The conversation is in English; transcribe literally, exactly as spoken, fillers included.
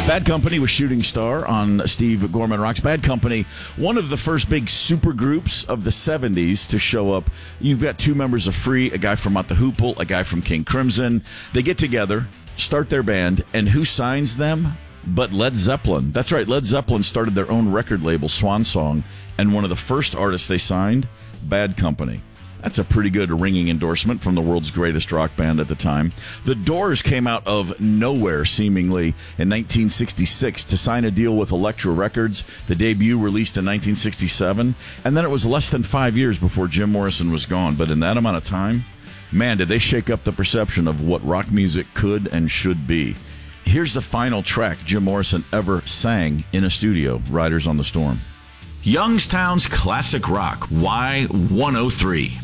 Bad Company with Shooting Star on Steve Gorman Rocks. Bad Company, one of the first big super groups of the seventies to show up. You've got two members of Free, a guy from Mott the Hoople, a guy from King Crimson. They get together, start their band, and who signs them but Led Zeppelin? That's right, Led Zeppelin started their own record label, Swan Song, and one of the first artists they signed, Bad Company. That's a pretty good ringing endorsement from the world's greatest rock band at the time. The Doors came out of nowhere, seemingly, in nineteen sixty-six to sign a deal with Elektra Records. The debut released in nineteen sixty-seven, and then it was less than five years before Jim Morrison was gone. But in that amount of time, man, did they shake up the perception of what rock music could and should be. Here's the final track Jim Morrison ever sang in a studio, Riders on the Storm. Youngstown's Classic Rock, Y one oh three.